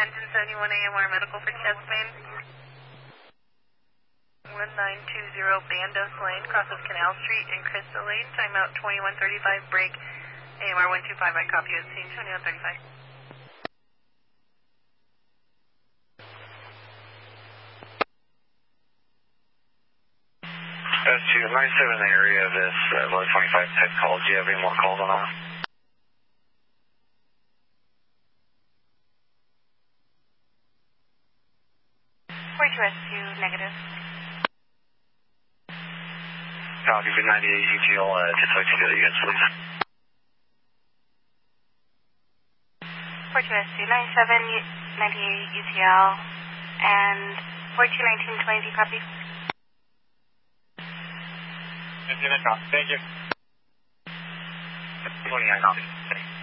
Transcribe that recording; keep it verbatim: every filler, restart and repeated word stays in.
ten seventy-one A M R medical for chest pain. one nine two zero Bandos Lane, crosses Canal Street and Crystal Lane. Timeout twenty-one thirty-five, break. A M R one two five, I copy you at scene twenty-one thirty-five. S two, ninety-seven in the area of this uh, low twenty-five type call. Do you have any more calls on that? four two S two, negative. Copy, V ninety-eight U T L, uh, just like to go to you guys, please. four two S two, ninety-seven, ninety-eight U T L, and four two nineteen twenty, copy. Thank you. twenty-nine, copy.